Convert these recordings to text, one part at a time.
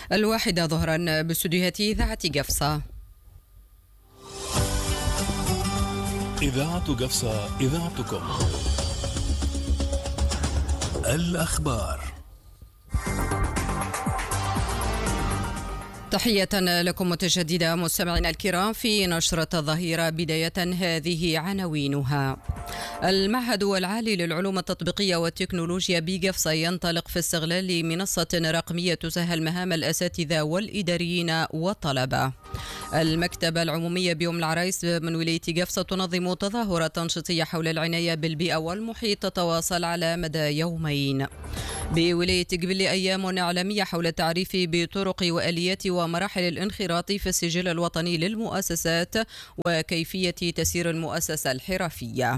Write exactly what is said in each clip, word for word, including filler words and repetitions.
الواحدة ظهرا باستديوهات إذاعة قفصة. إذاعة قفصة، إذاعتكم. الأخبار. تحية لكم متجددة مستمعينا الكرام في نشرة الظهيرة. بداية هذه عناوينها: المعهد العالي للعلوم التطبيقية والتكنولوجيا بقفصة ينطلق في استغلال منصة رقمية تسهل مهام الأساتذة والإداريين والطلبة. المكتبة العمومية بيوم العرايس من ولاية قفصة تنظم تظاهرة تنشيطية حول العناية بالبيئة والمحيط تتواصل على مدى يومين. بولاية قبلي أيام إعلامية حول التعريف بطرق وآليات ومراحل الانخراط في السجل الوطني للمؤسسات وكيفية تسيير المؤسسة الحرفية.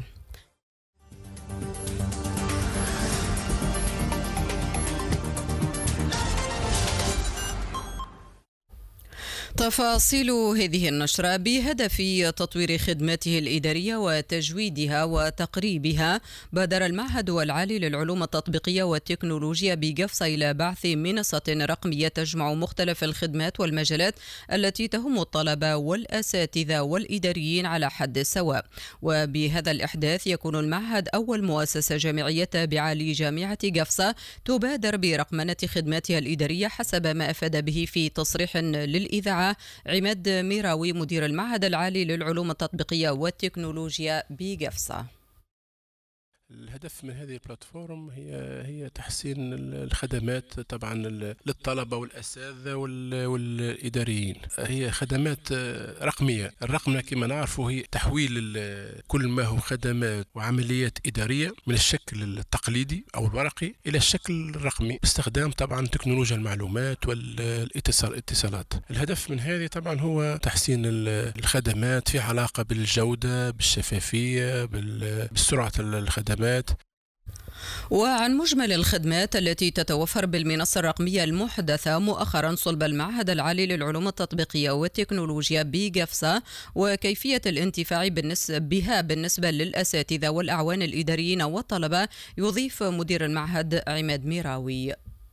تفاصيل هذه النشرة: بهدف تطوير خدماته الإدارية وتجويدها وتقريبها، بادر المعهد العالي للعلوم التطبيقية والتكنولوجيا بقفصة إلى بعث منصة رقمية تجمع مختلف الخدمات والمجالات التي تهم الطلبة والأساتذة والإداريين على حد سواء. وبهذا الإحداث يكون المعهد أول مؤسسة جامعية تابعة لجامعة قفصة تبادر برقمنة خدماتها الإدارية، حسب ما أفاد به في تصريح للإذاعة عماد ميراوي مدير المعهد العالي للعلوم التطبيقية والتكنولوجيا بقفصة. الهدف من هذه البلاتفورم هي هي تحسين الخدمات طبعا للطلبه والاساتذه والاداريين. هي خدمات رقميه. الرقمنه كما نعرفوا هي تحويل كل ما هو خدمات وعمليات اداريه من الشكل التقليدي او الورقي الى الشكل الرقمي باستخدام طبعا تكنولوجيا المعلومات والاتصالات. الهدف من هذه طبعا هو تحسين الخدمات في علاقه بالجوده، بالشفافيه، بالسرعه الخدمات. وعن مجمل الخدمات التي تتوفر بالمنصة الرقمية المحدثة مؤخرا صلب المعهد العالي للعلوم التطبيقية والتكنولوجيا بقفصة وكيفية الانتفاع بها بالنسبة للأساتذة والأعوان الإداريين والطلبة، يضيف مدير المعهد عماد ميراوي.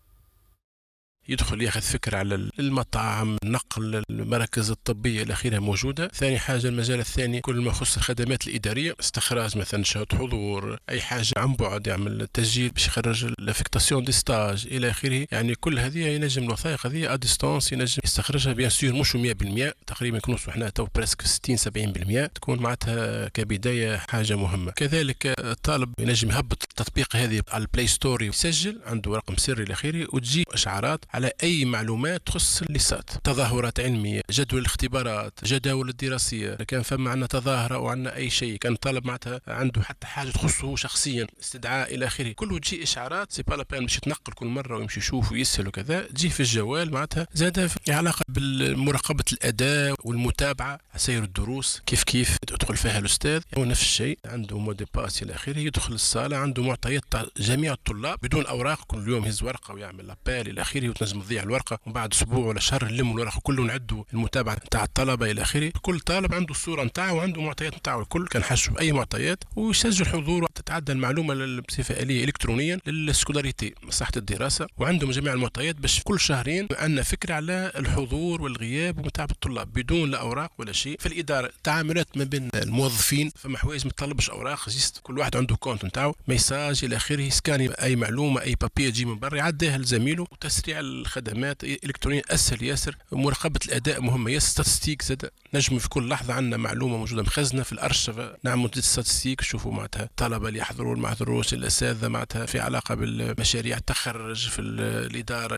يدخل ياخذ فكرة على المطاعم، النقل، المراكز الطبية إلى آخره موجودة. ثاني حاجة المجال الثاني كل ما يخص الخدمات الإدارية، استخراج مثلا شهادة حضور، أي حاجة عن بعد، يعمل تسجيل باش يخرج لافيكتاسيون دي ستاج إلى آخره. يعني كل هذه ينجم الوثائق هذه أديستانس ينجم يستخرجها بيان سور مش مية بالمية، تقريبا يكونوا احنا تو بريسك ستين سبعين بالمية، تكون معناتها كبداية حاجة مهمة. كذلك الطالب ينجم يهبط التطبيق هذه على البلاي ستور، يسجل عنده رقم سري إلى آخره، وتجي إشعارات على أي معلومات تخص الليسات، تظاهرات علمية، جدول الاختبارات، جداول الدراسية. كان فما عندنا تظاهرة أو عندنا أي شيء كان طالب معناتها عنده حتى حاجة تخصه شخصيا، استدعاء إلى آخره، كله تجي إشعارات. سي با لا بين باش يتنقل كل مرة ويمشي يشوف ويسهل وكذا، تجي في الجوال. معناتها زاد في علاقة بالمراقبة الأداء والمتابعة، سير الدروس كيف كيف يدخل فيها الأستاذ، هو نفس الشيء، عنده مودي باس إلى آخره، يدخل الصالة عنده معطيات جميع الطلاب بدون أوراق، كل يوم يهز ورقة ويعمل لابيل إلى آخره، وتنجم تضيع الورقه وبعد اسبوع ولا شهر نلم الورقه كله نعدوا المتابعه نتاع الطلبه الى اخره. كل طالب عنده الصوره نتاعه وعنده معطيات نتاعه الكل، كان حشو اي معطيات ويسجل حضور، تتعدى المعلومه بصفه آلية الكترونيا للسكولاريتي مصلحه الدراسه، وعندهم جميع المعطيات باش كل شهرين عندنا فكره على الحضور والغياب ومتابعه الطلاب بدون لا اوراق ولا شيء. في الاداره تعاملات ما بين الموظفين، فما حوايج ما تطلبش اوراق، جيست كل واحد عنده كونت نتاعو، ميساج الى اخره، سكاني اي معلومه اي بابي يجي من برا يعديها لزميله، وتسريع الخدمات الكترونيه اسهل ياسر. مراقبه الاداء مهمه ياسر، ستاتستيك زاد نجم في كل لحظه عندنا معلومه موجوده مخزنه في الارشفه، نعمل ستاتستيك نشوفوا معناتها الطلبه اللي يحضروا ما يحضروش، الاساتذه معناتها في علاقه بالمشاريع التخرج في الاداره.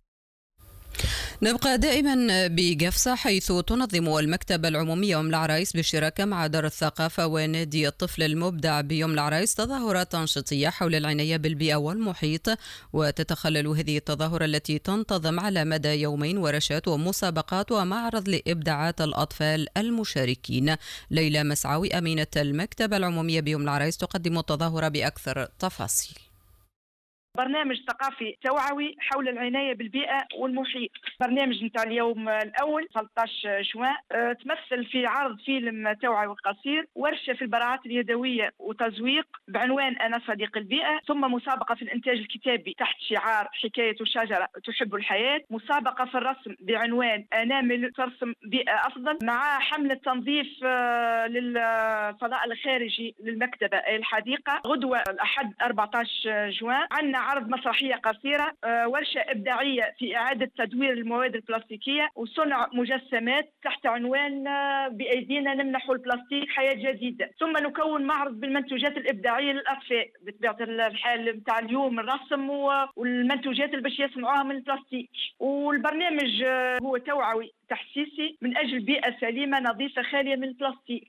نبقى دائما بقفصة، حيث تنظم المكتبة العمومية يوم العرايس بالشراكة مع دار الثقافة ونادي الطفل المبدع بيوم العرايس تظاهرات تنشيطية حول العناية بالبيئة والمحيط. وتتخلل هذه التظاهرة التي تنتظم على مدى يومين ورشات ومسابقات ومعرض لإبداعات الأطفال المشاركين. ليلى مسعوي أمينة المكتبة العمومية بيوم العرايس تقدم التظاهرة بأكثر تفاصيل. برنامج ثقافي توعوي حول العناية بالبيئة والمحيط. برنامج نتاع اليوم الأول ثلاثة عشر جوان أه تمثل في عرض فيلم توعوي قصير، ورشة في البراعات اليدوية وتزويق بعنوان أنا صديق البيئة، ثم مسابقة في الإنتاج الكتابي تحت شعار حكاية شجرة تحب الحياة، مسابقة في الرسم بعنوان أنامل ترسم بيئة أفضل، مع حملة تنظيف أه للفضاء الخارجي للمكتبة أي الحديقة غدوة الأحد أربعة عشر جوان. عندنا عرض مسرحية قصيرة، أه ورشة إبداعية في إعادة تدوير المواد البلاستيكية وصنع مجسمات تحت عنوان أه بأيدينا نمنح البلاستيك حياة جديدة، ثم نكون معرض بالمنتوجات الإبداعية للأطفال بطبيعة الحال متاع اليوم الرسم والمنتوجات اللي باش يصنعوها من البلاستيك. والبرنامج أه هو توعوي تحسيسي من أجل بيئة سليمة نظيفة خالية من البلاستيك.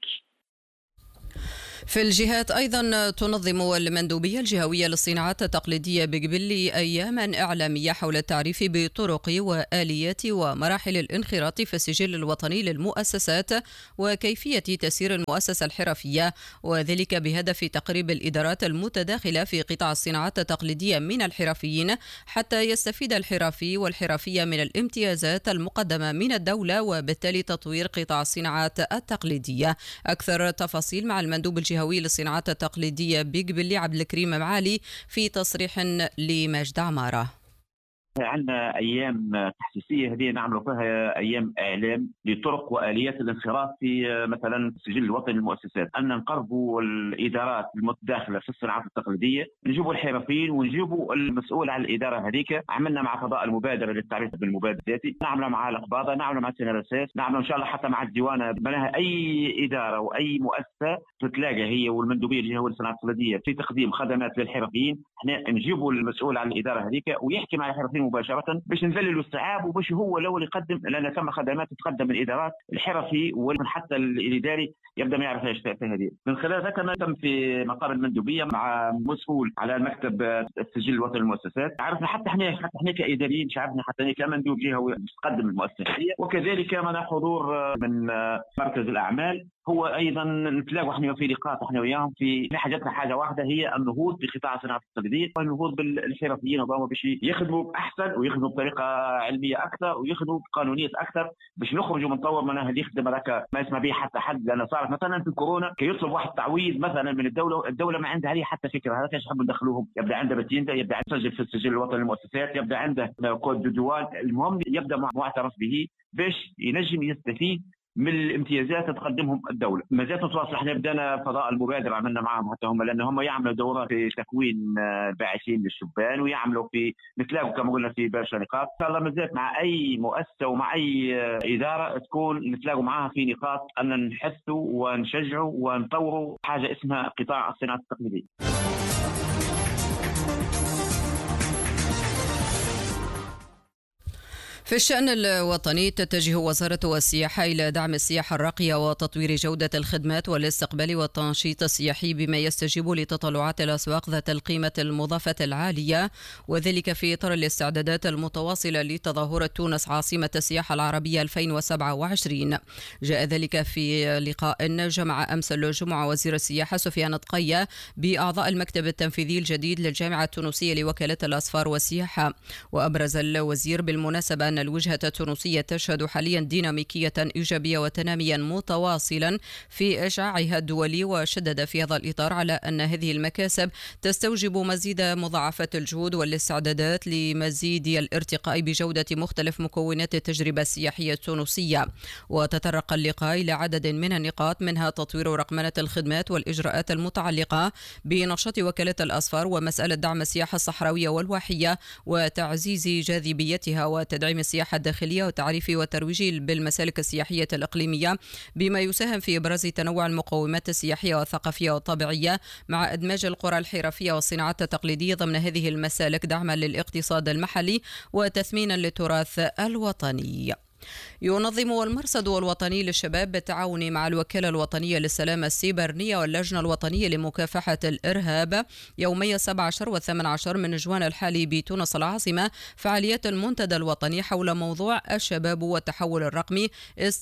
في الجهات أيضا تنظم المندوبية الجهوية للصناعات التقليدية بقبلي أياما إعلامية حول التعريف بطرق وآليات ومراحل الانخراط في السجل الوطني للمؤسسات وكيفية تسيير المؤسسة الحرفية، وذلك بهدف تقريب الإدارات المتداخلة في قطاع الصناعات التقليدية من الحرفيين حتى يستفيد الحرفي والحرفية من الامتيازات المقدمة من الدولة، وبالتالي تطوير قطاع الصناعات التقليدية. أكثر تفاصيل مع المندوب الجهوي للصناعات التقليدية بقبلي عبد الكريم معالي في تصريح لمجد عمارة. عندنا ايام تحسيسيه هذه نعملوا فيها ايام اعلام لطرق واليات الانخراط في مثلا السجل الوطني للمؤسسات، ان نقربوا الادارات المتداخله في الصناعات التقليديه، نجيبوا الحرفيين ونجيبوا المسؤول عن الاداره هذيك. عملنا مع فضاء المبادره للتعريف بالمبادر الذاتي، نعملوا مع القباضه، نعملوا مع سينارساس، نعملوا ان شاء الله حتى مع الديوانه. معناها اي اداره واي مؤسسه تتلاقى هي والمندوبيه الجهويه للصناعات التقليديه في تقديم خدمات للحرفيين، احنا نجيبوا المسؤول عن الاداره هذيك ويحكي مع الحرفيين مباشرة باش نذللوا الصعاب وباش هو الاول يقدم، لان ثم خدمات تقدم من الادارات الحرفي ومن حتى الاداري يبدا ما يعرف ايش في هذه. من خلال ذلك ما تم في مقام المندوبيه مع مسؤول على مكتب السجل الوطني للمؤسسات، عرفنا حتى احنا حتى احنا كاداريين شعبنا حتى احنا كمندوب جهوي تقدم المؤسسه، وكذلك معنا حضور من مركز الاعمال. هو ايضا نتلاقوا احنا في لقاءات احنا وياهم في حاجتنا حاجه واحده، هي النهوض بقطاع الصناعات التقليديه والنهوض بالحرفيين وباهم باش يخدموا احسن ويخدموا بطريقه علميه اكثر ويخدموا بقانونيه اكثر باش نخرجوا من طور مناهج يخدم هذاك ما يسمى به حتى حد. لان صارت مثلا في الكورونا كي يطلب واحد تعويض مثلا من الدوله، الدوله ما عندها عليه حتى فكره، هذا كيش يحبوا يدخلوهم، يبدا عنده بتينده، يبدا يسجل في السجل الوطني للمؤسسات، يبدا عنده كود دوال، المهم يبدا معترف به باش ينجم يستفيد من الامتيازات تقدمهم الدوله. ما زالت نتواصل، احنا بدانا فضاء المبادره عملنا معهم حتى هم، لان هم يعملوا دورات في تكوين الباعثين للشبان ويعملوا في نتلاقوا كما قلنا في برشا نقاط. ان شاء الله ما زالت مع اي مؤسسه ومع اي اداره تكون نتلاقوا معها في نقاط ان نحثوا ونشجعوا ونطوروا حاجه اسمها قطاع الصناعات التقليديه. في الشأن الوطني تتجه وزارة السياحة إلى دعم السياحة الراقية وتطوير جودة الخدمات والاستقبال والتنشيط السياحي بما يستجيب لتطلعات الأسواق ذات القيمة المضافة العالية، وذلك في إطار الاستعدادات المتواصلة لتظاهرة تونس عاصمة السياحة العربية ألفين وسبعة وعشرين. جاء ذلك في لقاء جمع أمس الجمعة وزير السياحة سفيان طقية بأعضاء المكتب التنفيذي الجديد للجامعة التونسية لوكالة الأسفار والسياحة. وأبرز الوزير بالمناسبة أن الوجهة التونسية تشهد حاليا ديناميكية إيجابية وتناميا متواصلا في إشعاعها الدولي، وشدد في هذا الإطار على أن هذه المكاسب تستوجب مزيد مضاعفة الجهود والاستعدادات لمزيد الارتقاء بجودة مختلف مكونات التجربة السياحية التونسية. وتطرق اللقاء إلى عدد من النقاط منها تطوير رقمنة الخدمات والإجراءات المتعلقة بنشاط وكالة الأسفار ومسألة دعم السياحة الصحراوية والواحية وتعزيز جاذبيتها وتدعيم السياحة الداخلية والتعريف والترويج بالمسالك السياحية الإقليمية بما يساهم في إبراز تنوع المقومات السياحية والثقافية والطبيعية مع إدماج القرى الحرفية والصناعات التقليدية ضمن هذه المسالك دعما للاقتصاد المحلي وتثمينا للتراث الوطني. ينظم المرصد الوطني للشباب بالتعاون مع الوكالة الوطنية للسلامة السيبرانية واللجنة الوطنية لمكافحة الإرهاب يومي سبعة عشر والثامن عشر من جوان الحالي بتونس العاصمة فعاليات المنتدى الوطني حول موضوع الشباب والتحول الرقمي،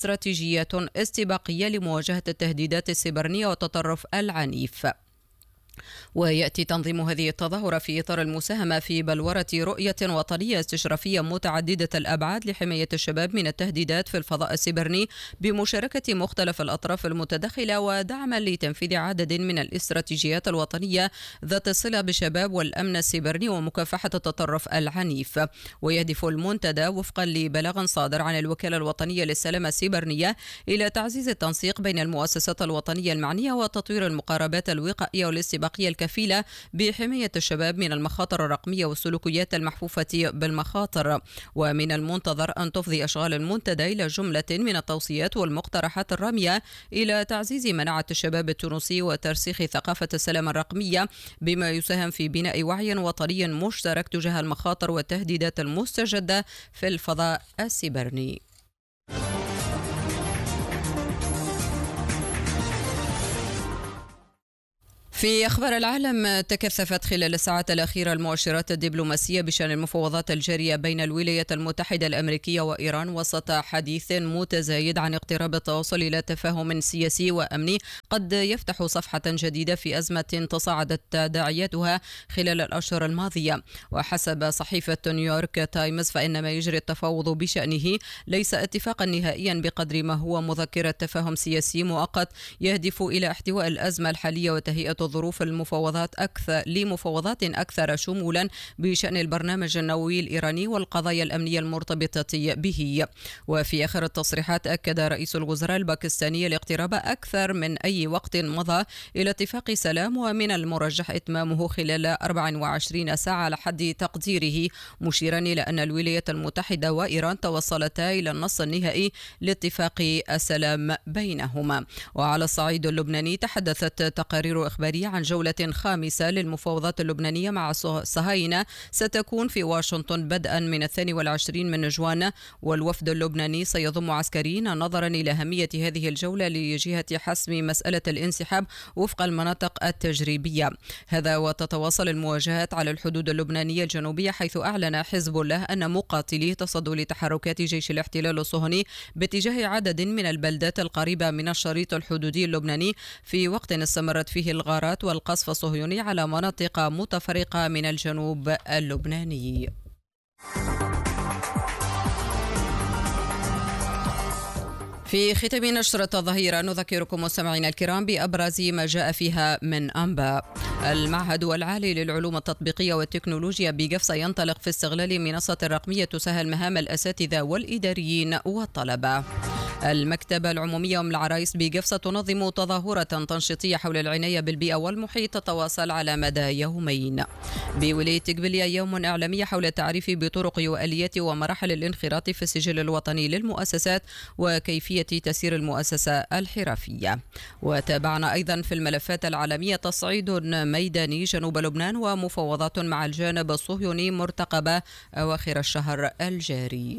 استراتيجية استباقية لمواجهة التهديدات السيبرانية والتطرف العنيف. ويأتي تنظيم هذه التظاهرة في إطار المساهمة في بلورة رؤية وطنية استشرافية متعددة الأبعاد لحماية الشباب من التهديدات في الفضاء السيبراني بمشاركة مختلف الأطراف المتداخلة، ودعما لتنفيذ عدد من الاستراتيجيات الوطنية ذات الصلة بالشباب والأمن السيبراني ومكافحة التطرف العنيف. ويهدف المنتدى وفقا لبلاغ صادر عن الوكالة الوطنية للسلامة السيبرانية إلى تعزيز التنسيق بين المؤسسات الوطنية المعنية وتطوير المقاربات الوقائية والاستباقية الكفيلة بحماية الشباب من المخاطر الرقمية والسلوكيات المحفوفة بالمخاطر. ومن المنتظر أن تفضي أشغال المنتدى إلى جملة من التوصيات والمقترحات الرامية إلى تعزيز مناعة الشباب التونسي وترسيخ ثقافة السلام الرقمية، بما يساهم في بناء وعي وطني مشترك تجاه المخاطر والتهديدات المستجدة في الفضاء السيبراني. في أخبار العالم، تكثفت خلال الساعات الأخيرة المؤشرات الدبلوماسية بشأن المفاوضات الجارية بين الولايات المتحدة الأمريكية وإيران وسط حديث متزايد عن اقتراب التوصل إلى تفاهم سياسي وأمني قد يفتح صفحة جديدة في أزمة تصاعدت تداعياتها خلال الأشهر الماضية. وحسب صحيفة نيويورك تايمز فإن ما يجري التفاوض بشأنه ليس اتفاقا نهائيا بقدر ما هو مذكرة تفاهم سياسي مؤقت يهدف إلى احتواء الأزمة الحالية وتهيئة ظروف المفاوضات أكثر لمفاوضات أكثر شمولا بشأن البرنامج النووي الإيراني والقضايا الأمنية المرتبطة به. وفي آخر التصريحات أكد رئيس الوزراء الباكستاني الاقتراب أكثر من أي وقت مضى إلى اتفاق سلام، ومن المرجح إتمامه خلال أربع وعشرين ساعة على حد تقديره، مشيرا إلى أن الولايات المتحدة وإيران توصلتا إلى النص النهائي لاتفاق السلام بينهما. وعلى الصعيد اللبناني، تحدثت تقارير إخبارية عن جولة خامسة للمفاوضات اللبنانية مع الصهاينة ستكون في واشنطن بدءا من الثاني والعشرين من جوان، والوفد اللبناني سيضم عسكريين نظرا إلى أهمية هذه الجولة لجهة حسم مسألة الانسحاب وفق المناطق التجريبية. هذا وتتواصل المواجهات على الحدود اللبنانية الجنوبية، حيث أعلن حزب الله أن مقاتليه تصدوا لتحركات جيش الاحتلال الصهيوني باتجاه عدد من البلدات القريبة من الشريط الحدودي اللبناني، في وقت استمرت فيه الغارات والقصف الصهيوني على مناطق متفرقة من الجنوب اللبناني. في ختام نشرة الظهيرة نذكركم مستمعينا الكرام بأبرز ما جاء فيها من أنباء. المعهد العالي للعلوم التطبيقية والتكنولوجيا بقف سينطلق في استغلال منصة رقمية تسهل مهام الأساتذة والإداريين والطلبة. المكتبة العمومية أم العرايس بقف ستنظم تظاهرة تنشيطية حول العناية بالبيئة والمحيط تتواصل على مدى يومين. بولاية قبلية يوم إعلامي حول التعريف بطرق وآليات ومراحل الانخراط في السجل الوطني للمؤسسات وكيفية تسيير المؤسسة الحرفية. وتابعنا أيضا في الملفات العالمية تصعيد ميداني جنوب لبنان ومفاوضات مع الجانب الصهيوني مرتقبة أواخر الشهر الجاري.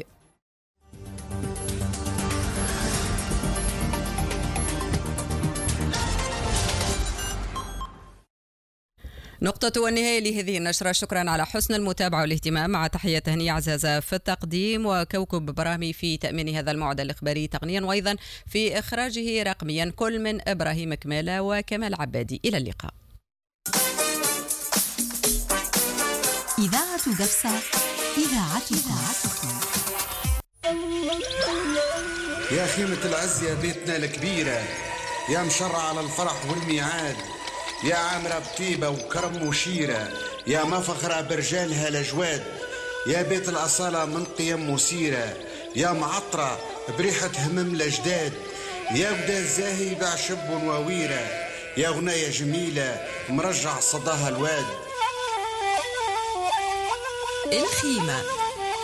نقطة والنهاية لهذه النشرة. شكرا على حسن المتابعة والاهتمام، مع تحية هنية عزازة في التقديم وكوكب برامي في تأمين هذا الموعد الإخباري تقنيا وأيضا في إخراجه رقميا، كل من إبراهيم كمالة وكمال عبادي. إلى اللقاء. إذاعة قفصة، إذاعتكم. يا خيمة العز يا بيتنا الكبيرة، يا مشرع على الفرح والميعاد، يا عامرة بطيبة وكرم وشيرة، يا مفخرة برجالها لجواد، يا بيت الأصالة من قيم وسيرة، يا معطرة بريحة همم لجداد، يا بدا الزاهي بعشب ونواويرة، يا غناية جميلة مرجع صداها الواد. الخيمة